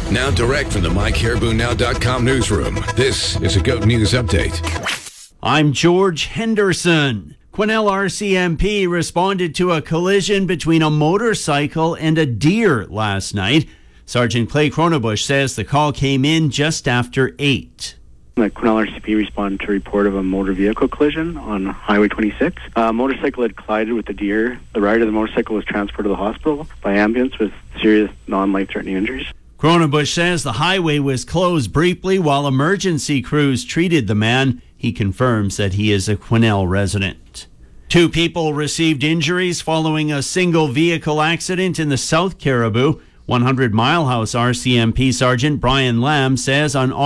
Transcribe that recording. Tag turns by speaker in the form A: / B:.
A: Now direct from the MyCaribouNow.com newsroom, this is a GOAT News Update.
B: I'm George Henderson. Quesnel RCMP responded to a collision between a motorcycle and a deer last night. Sergeant Clay Cronabush says the call came in just after 8.
C: The Quesnel RCMP responded to a report of a motor vehicle collision on Highway 26. A motorcycle had collided with the deer. The rider of the motorcycle was transported to the hospital by ambulance with serious non-life-threatening injuries.
B: Cronabush says the highway was closed briefly while emergency crews treated the man. He confirms that he is a Quesnel resident. 2 people received injuries following a single vehicle accident in the South Caribou. 100 Mile House RCMP Sergeant Brian Lamb says on